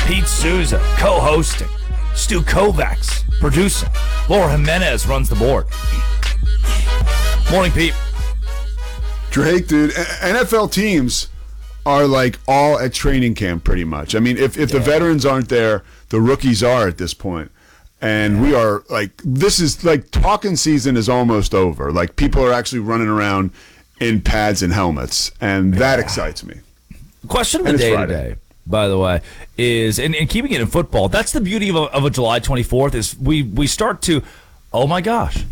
Pete Souza co-hosting. Stu Kovacs producing. Laura Jimenez runs the board. Morning, Pete. Drake, dude, NFL teams are like all at training camp pretty much. I mean, if the veterans aren't there, the rookies are at this point. And we are like, this is like talking season is almost over. Like people are actually running around in pads and helmets. And that excites me. Question of the day today, by the way, is, and keeping it in football, that's the beauty of a July 24th is we start to, oh my gosh.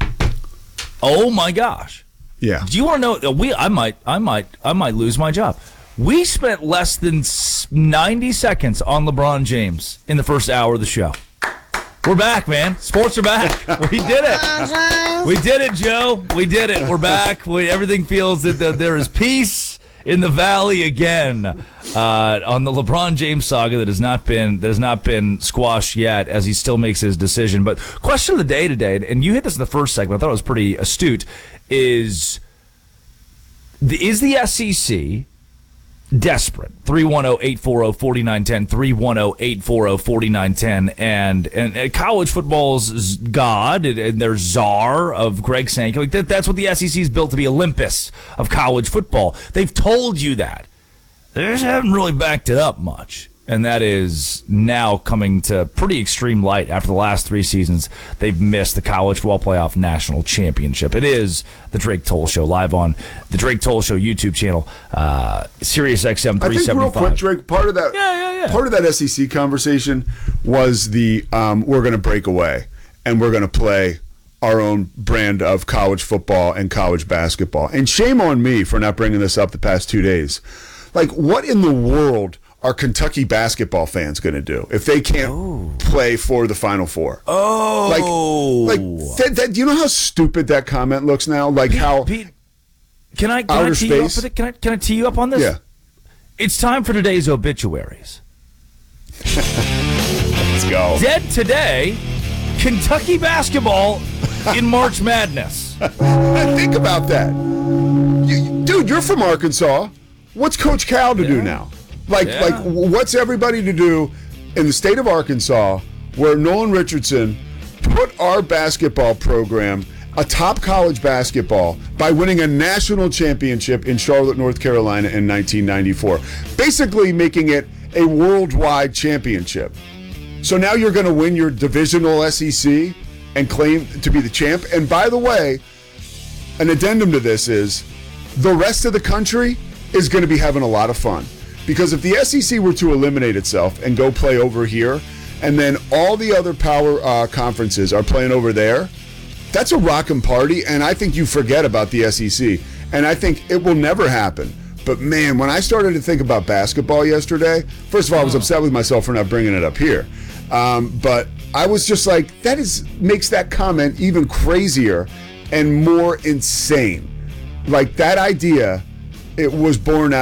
Yeah. Do you want to know? I might lose my job. We spent less than 90 seconds on LeBron James in the first hour of the show. We're back, man. Sports are back. We did it. We did it, Joe. We did it. We're back. Everything feels that there is peace in the valley again on the LeBron James saga that has not been squashed yet, as he still makes his decision. But question of the day today, and you hit this in the first segment. I thought it was pretty astute. Is the SEC desperate? 310-840-4910, 310-840-4910, and college football's god and their czar of Greg Sankey. Like that's what the SEC is built to be, Olympus of college football. They've told you that. They just haven't really backed it up much. And that is now coming to pretty extreme light after the last 3 seasons. They've missed the College Football Playoff National Championship. It is the Drake Toll Show, live on the Drake Toll Show YouTube channel, Sirius XM 375. I think real quick, Drake, part of that SEC conversation was the we're going to break away and we're going to play our own brand of college football and college basketball. And shame on me for not bringing this up the past 2 days. Like, what in the world are Kentucky basketball fans going to do if they can't play for the Final Four? That, you know how stupid that comment looks now? Like Pete, can I tee you up with it? Can I tee you up on this? Yeah. It's time for today's obituaries. Let's go. Dead today, Kentucky basketball in March Madness. Think about that. Dude, you're from Arkansas. What's Coach Cal to do now? Like, what's everybody to do in the state of Arkansas where Nolan Richardson put our basketball program atop college basketball by winning a national championship in Charlotte, North Carolina in 1994, basically making it a worldwide championship. So now you're going to win your divisional SEC and claim to be the champ. And by the way, an addendum to this is the rest of the country is going to be having a lot of fun. Because if the SEC were to eliminate itself and go play over here, and then all the other power conferences are playing over there, that's a rockin' party, and I think you forget about the SEC. And I think it will never happen. But, man, when I started to think about basketball yesterday, first of all, I was upset with myself for not bringing it up here. But I was just like, makes that comment even crazier and more insane. Like, that idea, it was born out.